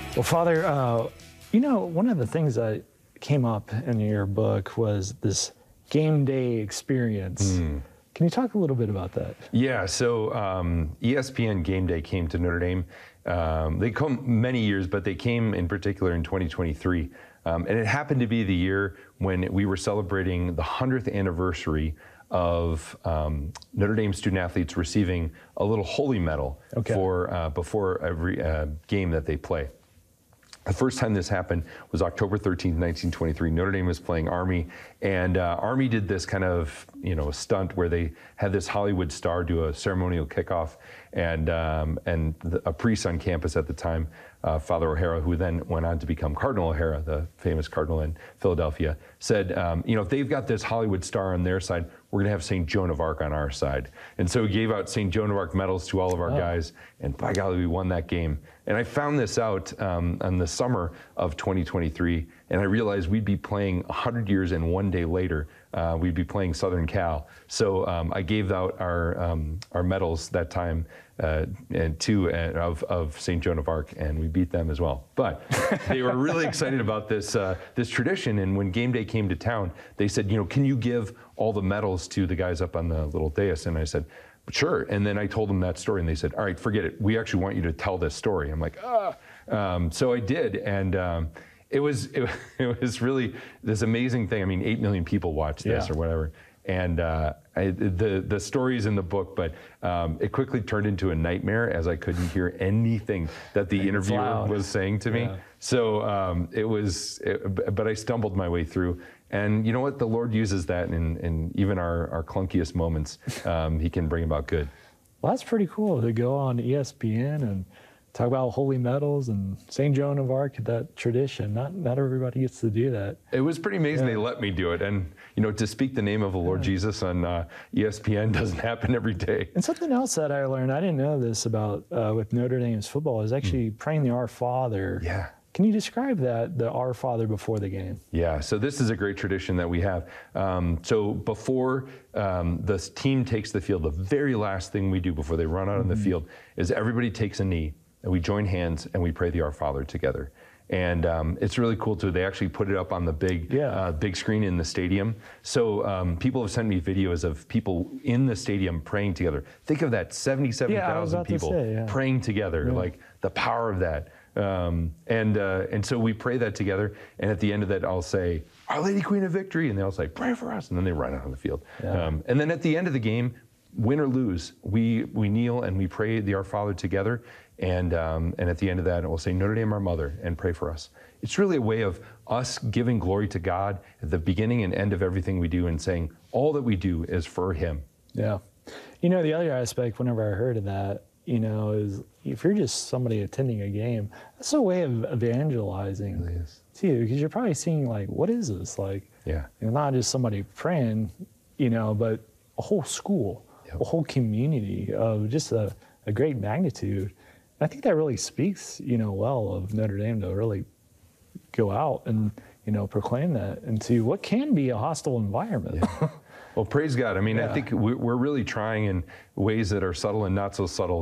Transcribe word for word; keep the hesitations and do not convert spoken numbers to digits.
Well, Father, uh, you know, one of the things that came up in your book was this game day experience. Mm. Can you talk a little bit about that? Yeah, so um, E S P N Game Day came to Notre Dame. Um, they come many years, but they came in particular in twenty twenty-three. Um, and it happened to be the year when we were celebrating the hundredth anniversary of um, Notre Dame student athletes receiving a little holy medal okay. for uh, before every uh, game that they play. The first time this happened was October thirteenth, nineteen twenty-three. Notre Dame was playing Army, and uh, Army did this kind of, you know, stunt where they had this Hollywood star do a ceremonial kickoff, and um, and the, a priest on campus at the time, uh, Father O'Hara, who then went on to become Cardinal O'Hara, the famous cardinal in Philadelphia, said, um, you know, if they've got this Hollywood star on their side, we're going to have Saint Joan of Arc on our side. And so he gave out Saint Joan of Arc medals to all of our oh. guys, and by golly, we won that game. And I found this out um, in the summer of twenty twenty-three, and I realized we'd be playing one hundred years and one day later, uh, we'd be playing Southern Cal. So um, I gave out our um, our medals that time uh, and to uh, of, of Saint Joan of Arc, and we beat them as well. But they were really excited about this uh, this tradition, and when game day came to town, they said, you know, can you give all the medals to the guys up on the little dais? And I said, sure. And then I told them that story, and they said, all right, forget it. We actually want you to tell this story. I'm like, ah. Um, so I did, and um, it was it, it was really this amazing thing. I mean, eight million people watched this yeah. or whatever. And uh, I, the the story's in the book, but um, it quickly turned into a nightmare as I couldn't hear anything that the interviewer was saying to me. Yeah. So um, it was, it, but I stumbled my way through. And you know what? The Lord uses that in, in even our, our clunkiest moments. Um, he can bring about good. Well, that's pretty cool to go on E S P N and talk about holy medals and Saint Joan of Arc, that tradition. Not not everybody gets to do that. It was pretty amazing yeah. they let me do it. And, you know, to speak the name of the Lord yeah. Jesus on uh, E S P N doesn't happen every day. And something else that I learned, I didn't know this about uh, with Notre Dame's football, is actually mm. praying the Our Father. Yeah. Can you describe that, the Our Father before the game? Yeah, so this is a great tradition that we have. Um, so before um, the team takes the field, the very last thing we do before they run out mm-hmm. on the field is everybody takes a knee, and we join hands, and we pray the Our Father together. And um, it's really cool, too. They actually put it up on the big yeah. uh, big screen in the stadium. So um, people have sent me videos of people in the stadium praying together. Think of that, seventy-seven thousand yeah, people say, yeah. praying together, yeah. like the power of that. Um, and uh, and so we pray that together, and at the end of that, I'll say, Our Lady Queen of Victory, and they'll say, pray for us, and then they run out on the field. Yeah. Um, and then at the end of the game, win or lose, we we kneel and we pray the Our Father together, and um, and at the end of that, we'll say, Notre Dame, our Mother, and pray for us. It's really a way of us giving glory to God at the beginning and end of everything we do, and saying all that we do is for Him. Yeah. You know, the other aspect, whenever I heard of that, you know, is if you're just somebody attending a game, that's a way of evangelizing it really is. to you, because you're probably seeing, like, what is this? Like, yeah. you know, not just somebody praying, you know, but a whole school, yep. a whole community of just a, a great magnitude. And I think that really speaks, you know, well of Notre Dame to really go out and, you know, proclaim that into what can be a hostile environment. Yeah. Well, praise God. I mean, yeah. I think we're really trying in ways that are subtle and not so subtle